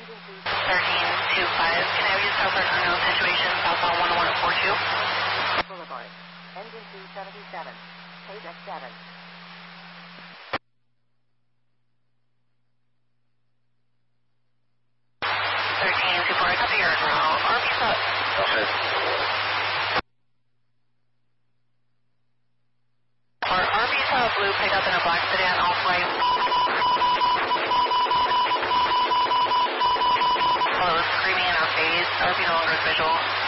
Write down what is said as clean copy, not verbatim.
1325, can I have you stop for an unknown situation southbound 10142? Boulevard. Engine 277. Page at 7. 1324, I copy your route. RV stop. Okay. RV stop blue picked up in a black sedan off right. Well, it was screaming in our face. RV no longer is visual.